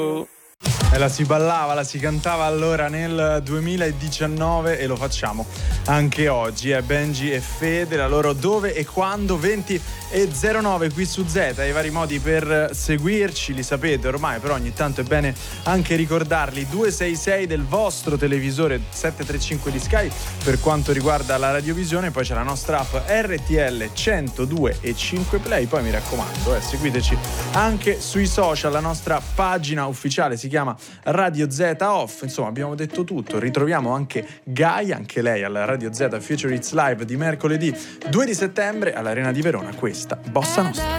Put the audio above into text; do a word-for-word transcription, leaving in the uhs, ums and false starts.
E la si ballava, la si cantava allora nel duemiladiciannove e lo facciamo anche oggi. È Benji e Fede, la loro Dove e Quando, venti e zero nove qui su Z. I vari modi per seguirci li sapete ormai, però ogni tanto è bene anche ricordarli. Due sei sei del vostro televisore, sette tre cinque di Sky per quanto riguarda la radiovisione, poi c'è la nostra app R T L centodue e cinque Play. Poi mi raccomando, eh, seguiteci anche sui social, la nostra pagina ufficiale si chiama Radio Z Off. Insomma, abbiamo detto tutto. Ritroviamo anche Gaia, anche lei alla Radio Z Future Hits Live di mercoledì due di settembre all'Arena di Verona. Questa Bossa Nostra.